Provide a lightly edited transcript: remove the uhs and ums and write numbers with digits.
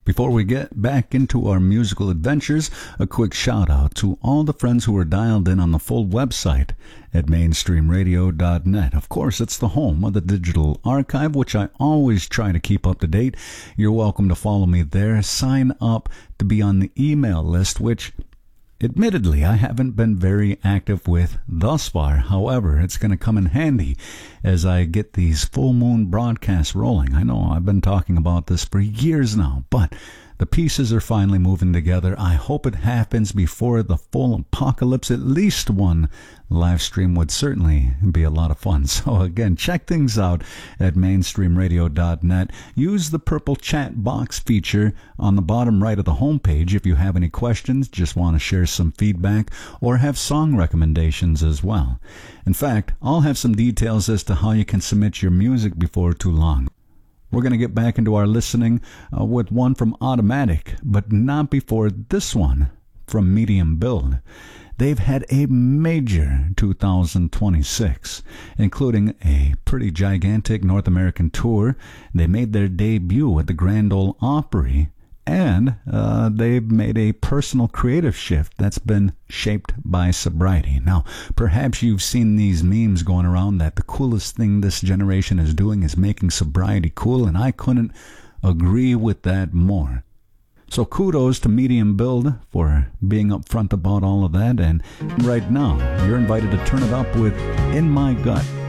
Before we get back into our musical adventures, a quick shout out to all the friends who are dialed in on the full website at mainstreamradio.net. Of course, it's the home of the digital archive, which I always try to keep up to date. You're welcome to follow me there. Sign up to be on the email list, which admittedly, I haven't been very active with thus far. However, it's going to come in handy as I get these full moon broadcasts rolling. I know I've been talking about this for years now, but the pieces are finally moving together. I hope it happens before the full apocalypse. At least one live stream would certainly be a lot of fun. So again, check things out at mainstreamradio.net. Use the purple chat box feature on the bottom right of the homepage if you have any questions, just want to share some feedback, or have song recommendations as well. In fact, I'll have some details as to how you can submit your music before too long. We're going to get back into our listening with one from Automatic, but not before this one from Medium Build. They've had a major 2026, including a pretty gigantic North American tour. They made their debut at the Grand Ole Opry, and they've made a personal creative shift that's been shaped by sobriety. Now, perhaps you've seen these memes going around that the coolest thing this generation is doing is making sobriety cool, and I couldn't agree with that more. So kudos to Medium Build for being upfront about all of that, and right now, you're invited to turn it up with In My Gut.